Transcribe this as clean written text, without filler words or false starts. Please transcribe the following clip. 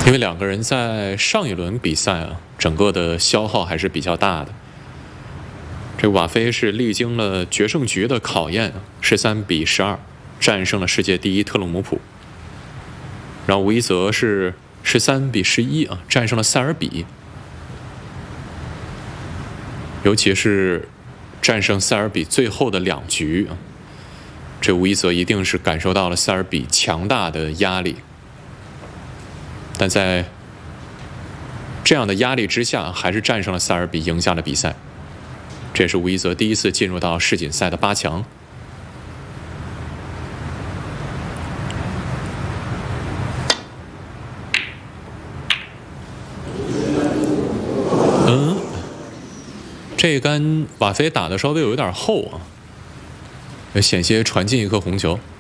因为两个人在上一轮比赛啊，整个的消耗还是比较大的。这瓦菲是历经了决胜局的考验，13-12战胜了世界第一特鲁姆普。然后吴一泽是13-11啊，战胜了塞尔比。尤其是战胜塞尔比最后的2局啊，这吴一泽一定是感受到了塞尔比强大的压力。但在这样的压力之下，还是战胜了塞尔比，赢下了比赛。这也是吴一泽第一次进入到世锦赛的8强。这一杆瓦菲打的稍微有点厚啊，险些传进一颗红球。